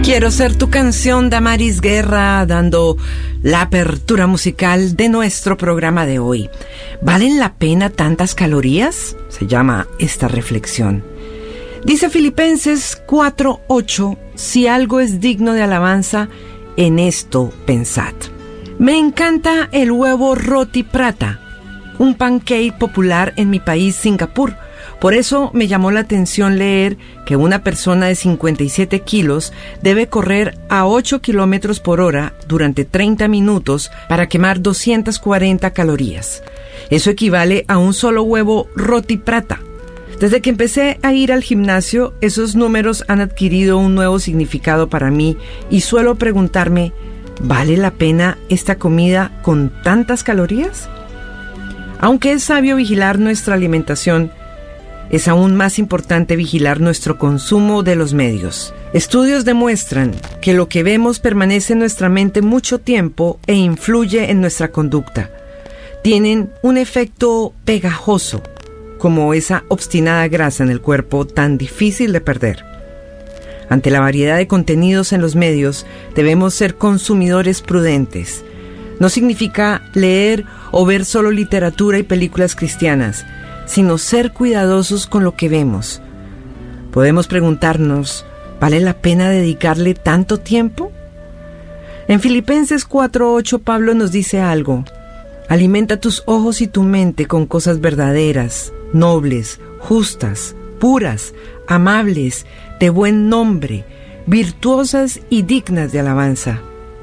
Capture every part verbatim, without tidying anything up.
Quiero ser tu canción, Damaris Guerra, dando la apertura musical de nuestro programa de hoy. ¿Valen la pena tantas calorías? Se llama esta reflexión. Dice Filipenses cuatro ocho, si algo es digno de alabanza, en esto pensad. Me encanta el huevo roti prata, un pancake popular en mi país, Singapur. Por eso me llamó la atención leer que una persona de cincuenta y siete kilos debe correr a ocho kilómetros por hora durante treinta minutos para quemar doscientas cuarenta calorías. Eso equivale a un solo huevo roti prata. Desde que empecé a ir al gimnasio, esos números han adquirido un nuevo significado para mí y suelo preguntarme, ¿vale la pena esta comida con tantas calorías? Aunque es sabio vigilar nuestra alimentación, es aún más importante vigilar nuestro consumo de los medios. Estudios demuestran que lo que vemos permanece en nuestra mente mucho tiempo e influye en nuestra conducta. Tienen un efecto pegajoso, como esa obstinada grasa en el cuerpo tan difícil de perder. Ante la variedad de contenidos en los medios, debemos ser consumidores prudentes. No significa leer o ver solo literatura y películas cristianas, sino ser cuidadosos con lo que vemos. Podemos preguntarnos, ¿vale la pena dedicarle tanto tiempo? En Filipenses cuatro ocho Pablo nos dice algo. Alimenta tus ojos y tu mente con cosas verdaderas, nobles, justas, puras, amables, de buen nombre, virtuosas y dignas de alabanza.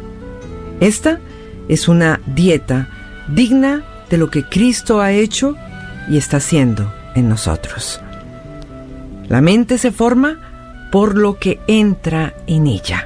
Esta es una dieta digna de lo que Cristo ha hecho y está haciendo en nosotros. La mente se forma por lo que entra en ella.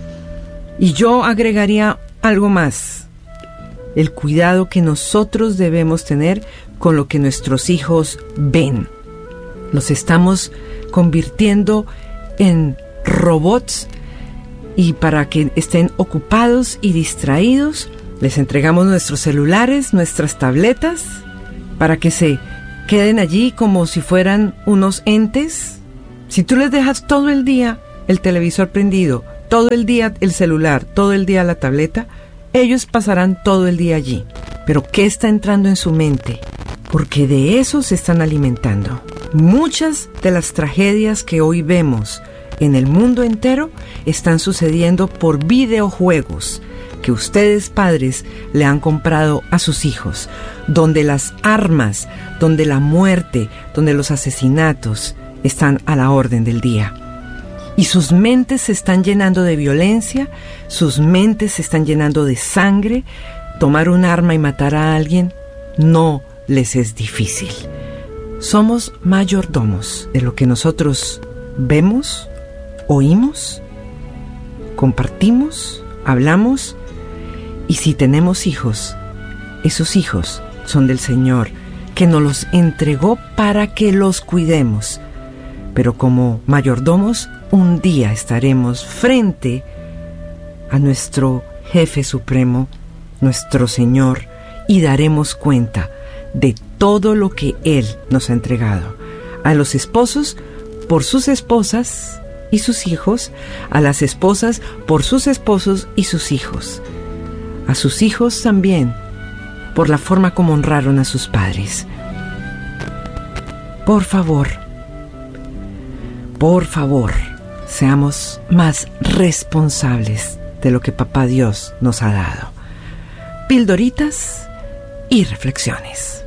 Y yo agregaría algo más: el cuidado que nosotros debemos tener con lo que nuestros hijos ven. Los estamos convirtiendo en robots y para que estén ocupados y distraídos, les entregamos nuestros celulares, nuestras tabletas, para que se queden allí como si fueran unos entes. Si tú les dejas todo el día el televisor prendido, todo el día el celular, todo el día la tableta, ellos pasarán todo el día allí. Pero ¿qué está entrando en su mente? Porque de eso se están alimentando. Muchas de las tragedias que hoy vemos en el mundo entero están sucediendo por videojuegos que ustedes, padres, le han comprado a sus hijos, donde las armas, donde la muerte, donde los asesinatos están a la orden del día. Y sus mentes se están llenando de violencia, sus mentes se están llenando de sangre. Tomar un arma y matar a alguien no les es difícil. Somos mayordomos de lo que nosotros vemos, oímos, compartimos, hablamos. Y si tenemos hijos, esos hijos son del Señor, que nos los entregó para que los cuidemos. Pero como mayordomos, un día estaremos frente a nuestro Jefe Supremo, nuestro Señor, y daremos cuenta de todo lo que Él nos ha entregado. A los esposos, por sus esposas y sus hijos; a las esposas, por sus esposos y sus hijos; a sus hijos también, por la forma como honraron a sus padres. Por favor, por favor, seamos más responsables de lo que Papá Dios nos ha dado. Pildoritas y reflexiones.